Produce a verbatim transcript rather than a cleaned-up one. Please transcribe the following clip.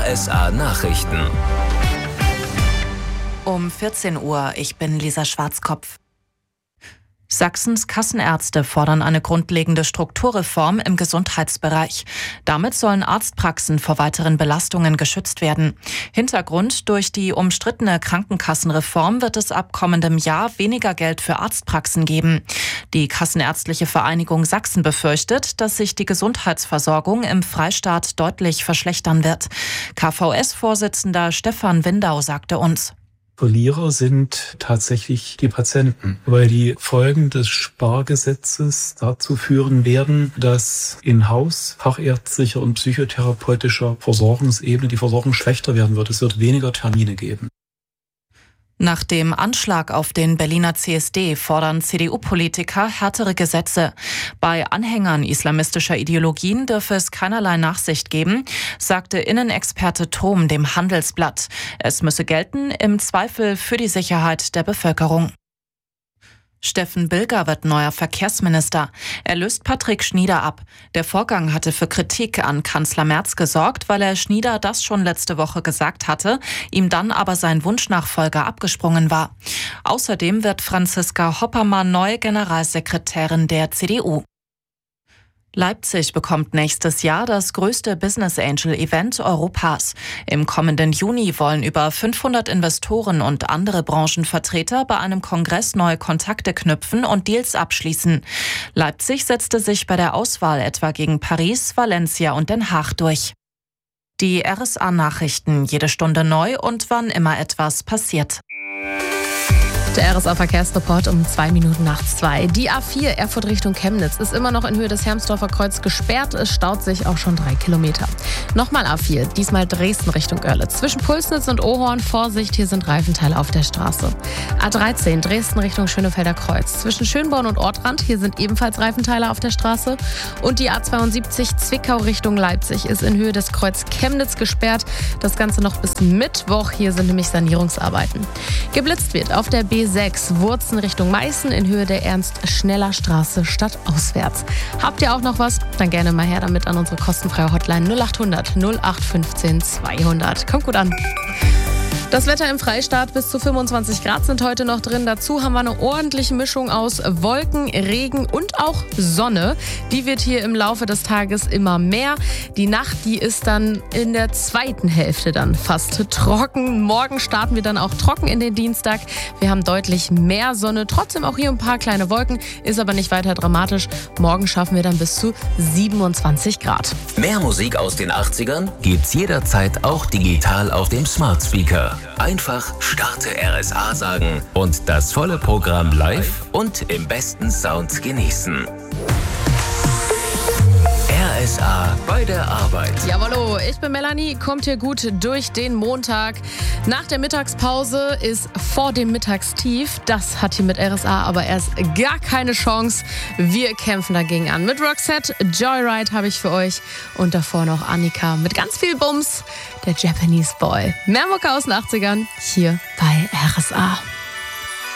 S A Nachrichten. Um vierzehn Uhr, ich bin Lisa Schwarzkopf. Sachsens Kassenärzte fordern eine grundlegende Strukturreform im Gesundheitsbereich. Damit sollen Arztpraxen vor weiteren Belastungen geschützt werden. Hintergrund: durch die umstrittene Krankenkassenreform wird es ab kommendem Jahr weniger Geld für Arztpraxen geben. Die Kassenärztliche Vereinigung Sachsen befürchtet, dass sich die Gesundheitsversorgung im Freistaat deutlich verschlechtern wird. K V S-Vorsitzender Stefan Windau sagte uns: Verlierer sind tatsächlich die Patienten, weil die Folgen des Spargesetzes dazu führen werden, dass in-Haus fachärztlicher und psychotherapeutischer Versorgungsebene die Versorgung schlechter werden wird. Es wird weniger Termine geben. Nach dem Anschlag auf den Berliner C S D fordern C D U-Politiker härtere Gesetze. Bei Anhängern islamistischer Ideologien dürfe es keinerlei Nachsicht geben, sagte Innenexperte Trom dem Handelsblatt. Es müsse gelten, im Zweifel für die Sicherheit der Bevölkerung. Steffen Bilger wird neuer Verkehrsminister. Er löst Patrick Schnieder ab. Der Vorgang hatte für Kritik an Kanzler Merz gesorgt, weil er Schnieder das schon letzte Woche gesagt hatte, ihm dann aber sein Wunschnachfolger abgesprungen war. Außerdem wird Franziska Hoppermann neue Generalsekretärin der C D U. Leipzig bekommt nächstes Jahr das größte Business Angel Event Europas. Im kommenden Juni wollen über fünfhundert Investoren und andere Branchenvertreter bei einem Kongress neue Kontakte knüpfen und Deals abschließen. Leipzig setzte sich bei der Auswahl etwa gegen Paris, Valencia und Den Haag durch. Die R S A-Nachrichten, jede Stunde neu und wann immer etwas passiert. Der R S A-Verkehrsreport um zwei Minuten nach zwei. Die A vier Erfurt Richtung Chemnitz ist immer noch in Höhe des Hermsdorfer Kreuz gesperrt. Es staut sich auch schon drei Kilometer. Nochmal A vier, diesmal Dresden Richtung Görlitz. Zwischen Pulsnitz und Ohorn, Vorsicht, hier sind Reifenteile auf der Straße. A dreizehn, Dresden Richtung Schönefelder Kreuz. Zwischen Schönborn und Ortrand, hier sind ebenfalls Reifenteile auf der Straße. Und die A zweiundsiebzig, Zwickau Richtung Leipzig, ist in Höhe des Kreuz Chemnitz gesperrt. Das Ganze noch bis Mittwoch, hier sind nämlich Sanierungsarbeiten. Geblitzt wird auf der B sechs, Wurzen Richtung Meißen in Höhe der Ernst-Schneller-Straße stadtauswärts. Habt ihr auch noch was? Dann gerne mal her damit an unsere kostenfreie Hotline null achthundert null acht fünfzehn zweihundert. Kommt gut an. Das Wetter im Freistaat: bis zu fünfundzwanzig Grad sind heute noch drin. Dazu haben wir eine ordentliche Mischung aus Wolken, Regen und auch Sonne. Die wird hier im Laufe des Tages immer mehr. Die Nacht, die ist dann in der zweiten Hälfte dann fast trocken. Morgen starten wir dann auch trocken in den Dienstag. Wir haben deutlich mehr Sonne, trotzdem auch hier ein paar kleine Wolken, ist aber nicht weiter dramatisch. Morgen schaffen wir dann bis zu siebenundzwanzig Grad. Mehr Musik aus den achtzigern gibt's jederzeit auch digital auf dem Smart Speaker. Einfach Starte R S A sagen und das volle Programm live und im besten Sound genießen. R S A bei der Arbeit. Jawollo, ich bin Melanie, kommt hier gut durch den Montag. Nach der Mittagspause ist vor dem Mittagstief. Das hat hier mit R S A aber erst gar keine Chance. Wir kämpfen dagegen an. Mit Roxette, Joyride habe ich für euch. Und davor noch Annika mit ganz viel Bums, der Japanese Boy. Mehr Mucke aus den achtzigern hier bei R S A.